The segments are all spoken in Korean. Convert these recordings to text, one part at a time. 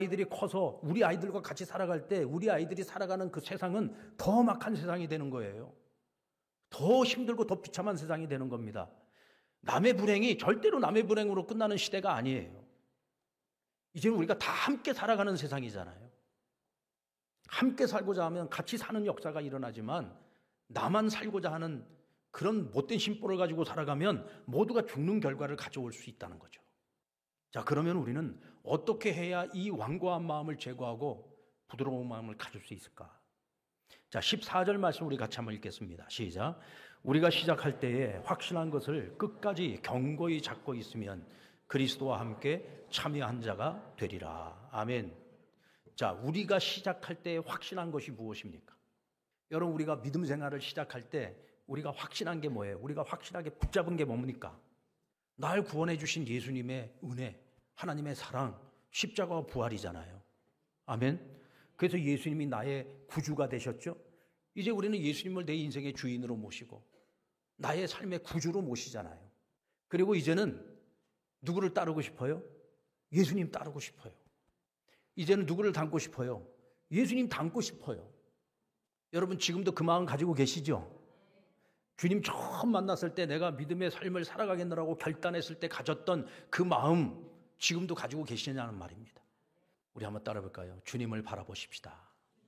아이들이 커서 우리 아이들과 같이 살아갈 때 우리 아이들이 살아가는 그 세상은 더 막한 세상이 되는 거예요. 더 힘들고 더 비참한 세상이 되는 겁니다. 남의 불행이 절대로 남의 불행으로 끝나는 시대가 아니에요. 이제는 우리가 다 함께 살아가는 세상이잖아요. 함께 살고자 하면 같이 사는 역사가 일어나지만 나만 살고자 하는 그런 못된 심보를 가지고 살아가면 모두가 죽는 결과를 가져올 수 있다는 거죠. 자, 그러면 우리는 어떻게 해야 이 완고한 마음을 제거하고 부드러운 마음을 가질 수 있을까? 자, 14절 말씀 우리 같이 한번 읽겠습니다. 시작. 우리가 시작할 때에 확신한 것을 끝까지 견고히 잡고 있으면 그리스도와 함께 참여한 자가 되리라. 아멘. 자, 우리가 시작할 때에 확신한 것이 무엇입니까? 여러분, 우리가 믿음 생활을 시작할 때 우리가 확신한 게 뭐예요? 우리가 확실하게 붙잡은 게 뭡니까? 날 구원해 주신 예수님의 은혜, 하나님의 사랑, 십자가와 부활이잖아요. 아멘. 그래서 예수님이 나의 구주가 되셨죠. 이제 우리는 예수님을 내 인생의 주인으로 모시고 나의 삶의 구주로 모시잖아요. 그리고 이제는 누구를 따르고 싶어요? 예수님 따르고 싶어요. 이제는 누구를 닮고 싶어요? 예수님 닮고 싶어요. 여러분, 지금도 그 마음 가지고 계시죠? 주님 처음 만났을 때 내가 믿음의 삶을 살아가겠노라고 결단했을 때 가졌던 그 마음 지금도 가지고 계시냐는 말입니다. 우리 한번 따라 볼까요? 주님을 바라보십시다.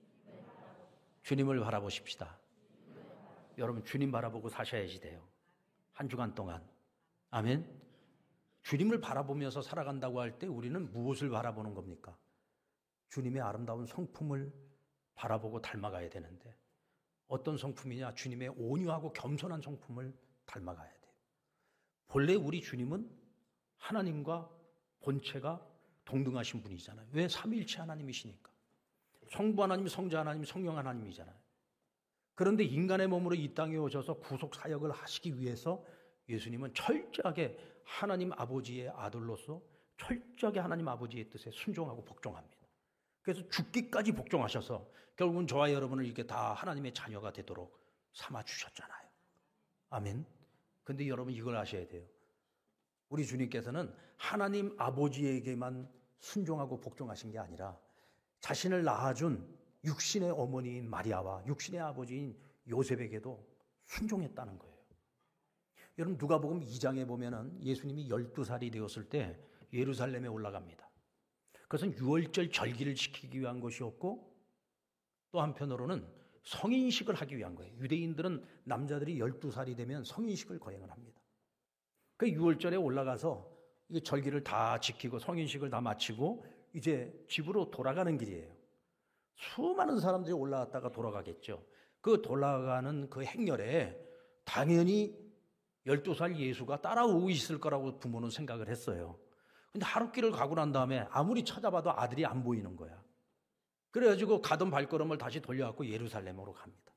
주님을 바라보십시다. 여러분, 주님 바라보고 사셔야지 돼요. 한 주간 동안. 아멘. 주님을 바라보면서 살아간다고 할 때 우리는 무엇을 바라보는 겁니까? 주님의 아름다운 성품을 바라보고 닮아가야 되는데 어떤 성품이냐? 주님의 온유하고 겸손한 성품을 닮아가야 돼요. 본래 우리 주님은 하나님과 본체가 동등하신 분이잖아요. 왜? 삼위일체 하나님이시니까. 성부 하나님, 성자 하나님, 성령 하나님이잖아요. 그런데 인간의 몸으로 이 땅에 오셔서 구속 사역을 하시기 위해서 예수님은 철저하게 하나님 아버지의 아들로서 철저하게 하나님 아버지의 뜻에 순종하고 복종합니다. 그래서 죽기까지 복종하셔서 결국은 저와 여러분을 이렇게 다 하나님의 자녀가 되도록 삼아주셨잖아요. 아멘. 근데 여러분 이걸 아셔야 돼요. 우리 주님께서는 하나님 아버지에게만 순종하고 복종하신 게 아니라 자신을 낳아준 육신의 어머니인 마리아와 육신의 아버지인 요셉에게도 순종했다는 거예요. 여러분, 누가복음 2장에 보면은 예수님이 12살이 되었을 때 예루살렘에 올라갑니다. 그것은 유월절 절기를 지키기 위한 것이었고 또 한편으로는 성인식을 하기 위한 거예요. 유대인들은 남자들이 12살이 되면 성인식을 거행을 합니다. 그 유월절에 올라가서 이 절기를 다 지키고 성인식을 다 마치고 이제 집으로 돌아가는 길이에요. 수많은 사람들이 올라갔다가 돌아가겠죠. 그 돌아가는 그 행렬에 당연히 12살 예수가 따라오고 있을 거라고 부모는 생각을 했어요. 근데 하룻길을 가고 난 다음에 아무리 찾아봐도 아들이 안 보이는 거야. 그래가지고 가던 발걸음을 다시 돌려갖고 예루살렘으로 갑니다.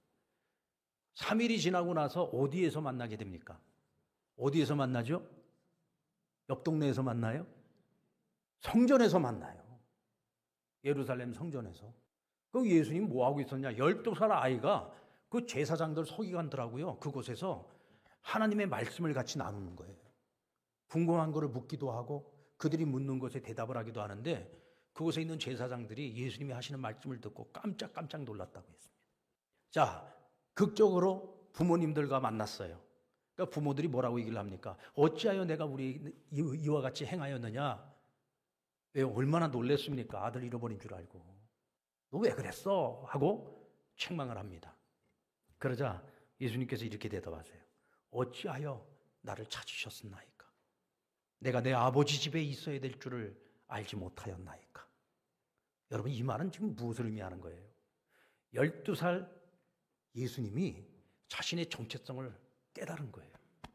3일이 지나고 나서 어디에서 만나게 됩니까? 어디에서 만나죠? 옆 동네에서 만나요? 성전에서 만나요. 예루살렘 성전에서. 그 예수님 뭐하고 있었냐? 12살 아이가 그 제사장들 서기관들하고요, 그곳에서 하나님의 말씀을 같이 나누는 거예요. 궁금한 거를 묻기도 하고 그들이 묻는 것에 대답을 하기도 하는데 그곳에 있는 제사장들이 예수님이 하시는 말씀을 듣고 깜짝깜짝 놀랐다고 했습니다. 자, 극적으로 부모님들과 만났어요. 그러니까 부모들이 뭐라고 얘기를 합니까? 어찌하여 내가 우리 이와 같이 행하였느냐? 왜 얼마나 놀랬습니까? 아들 잃어버린 줄 알고. 너 왜 그랬어? 하고 책망을 합니다. 그러자 예수님께서 이렇게 대답하세요. 어찌하여 나를 찾으셨나이까? 내가 내 아버지 집에 있어야 될 줄을 알지 못하였나이까? 여러분, 이 말은 지금 무엇을 의미하는 거예요? 12살 예수님이 자신의 정체성을 깨달은 거예요.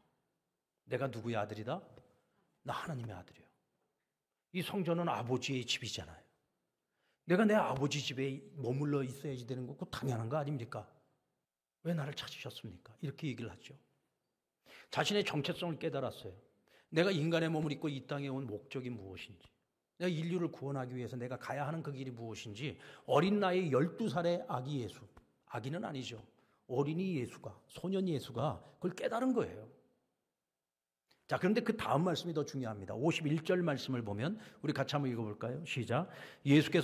내가 누구의 아들이다? 나 하나님의 아들이에요. 이 성전은 아버지의 집이잖아요. 내가 내 아버지 집에 머물러 있어야지 되는 거고 당연한 거 아닙니까? 왜 나를 찾으셨습니까? 이렇게 얘기를 하죠. 자신의 정체성을 깨달았어요. 내가 인간의 몸을 입고 이 땅에 온 목적이 무엇인지, 내가 인류를 구원하기 위해서 내가 가야 하는 그 길이 무엇인지, 어린 나이 12살의 아기 예수, 아기는 아니죠. 어린이 예수가, 소년 예수가 그걸 깨달은 거예요. 자, 그런데 그 다음 말씀이 더 중요합니다. 51절 말씀을 보면 우리 같이 한번 읽어볼까요? 시작. 예수께서